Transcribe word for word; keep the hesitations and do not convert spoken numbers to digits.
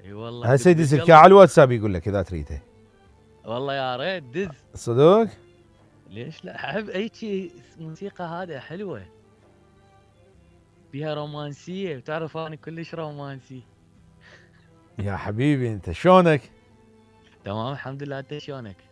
اي والله هسه دز يدز لك يلا. على الواتساب يقول لك اذا تريده. والله يا ريت دز. صدق؟ ليش لا، احب اي شيء موسيقى هذا حلوه، فيها رومانسيه، وتعرف انا كلش رومانسي. يا حبيبي انت شلونك؟ تمام الحمد لله، انت شلونك؟